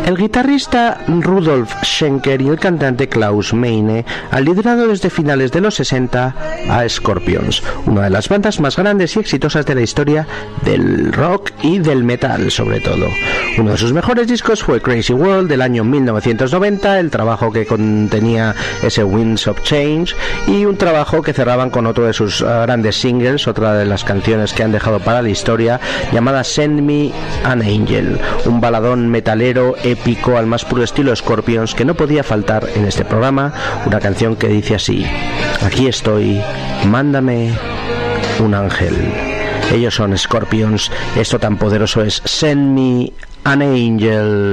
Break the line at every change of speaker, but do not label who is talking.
El guitarrista Rudolf Schenker y el cantante Klaus Meine han liderado desde finales de los 60 a Scorpions, una de las bandas más grandes y exitosas de la historia del rock y del metal, sobre todo. Uno de sus mejores discos fue Crazy World del año 1990, el trabajo que contenía ese Winds of Change, y un trabajo que cerraban con otro de sus grandes singles, otra de las canciones que han dejado para la historia, llamada Send Me an Angel, un baladón metalero épico al más puro estilo Scorpions que no podía faltar en este programa, una canción que dice así: aquí estoy, mándame un ángel. Ellos son Scorpions, esto tan poderoso es Send Me an Angel.